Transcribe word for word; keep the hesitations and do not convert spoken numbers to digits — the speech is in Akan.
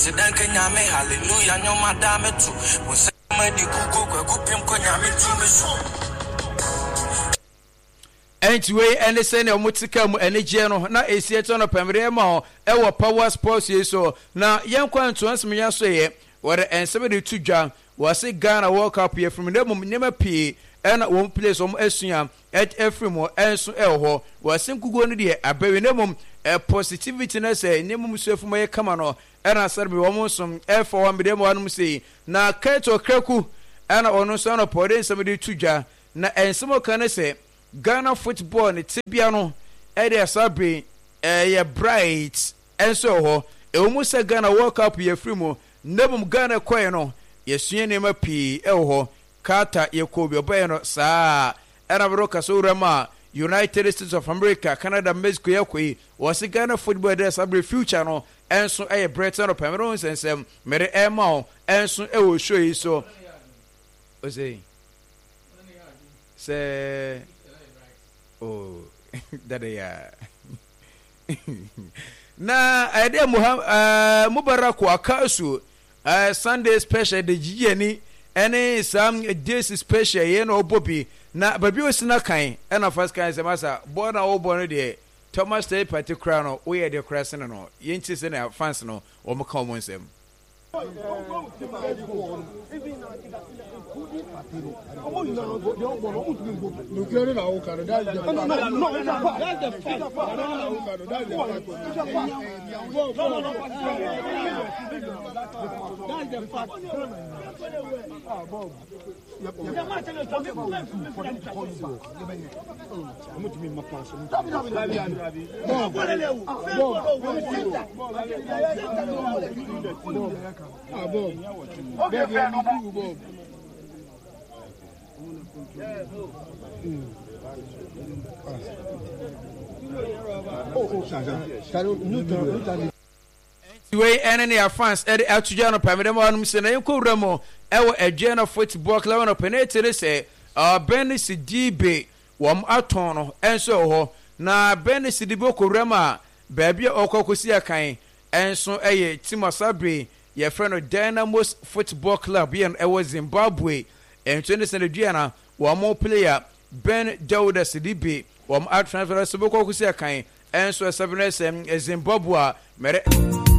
Sidanke nyame hallelujah nyoma dame tu. Wonsema di kuku kwa kupim kwa nyame tu meso. Anyway, any sene omutika mu energy no na esieto no pemre ma ho e wo power sports yeso na yenkwa ntoanse menya so ye wore ensebe de tudwa wase Ghana World Cup ye from dem nyema pii and one place om esua et efremo enso e ho wase nkugo no de abawe nemum e positivity na say nemum suafumo ye kama no era sarbe wo monsom e for one dem wanum sei na Kaito Kraku ana ono so no pode ensebe de tudwa na ensemo kan say Ghana football ne tibia no e dey sabre eh ye bright enso ho e omu se Ghana World Cup ye frimo nebum Ghana koy no ye sua nema pi e ho kata ye kobi obaye no saa era bro kasura ma United States of America Canada Mexico ye koyi was Ghana football dey sabre future no enso e ye Brighton of Cameroon sensem mere e ma enso e wo show yi so o say say oh that ya na ide Muhammad Mubarak Wakasu uh Sunday special de gigiani any some days special ye no bobi na babi osina kan na first kan se masa born na wo born de Thomas Day particular no we de cross no yenti se na fans no o mo kan mo nsem Anyway, any of fans at Atujano Pamedam Sena Kuramo, our Agena football club on Penete say, uh, Benis D B, Wam Atono, and so na Benis D Boko Rama, Baby Okokusia Kain, and so a Timasabre, your friend of Dynamos Football Club, and I was Zimbabwe, and twenty Diana, one more player, Ben Dauda C D B, one out transfer Saboko Kusia Kain, and so a seven S M Zimbabwe, Mere.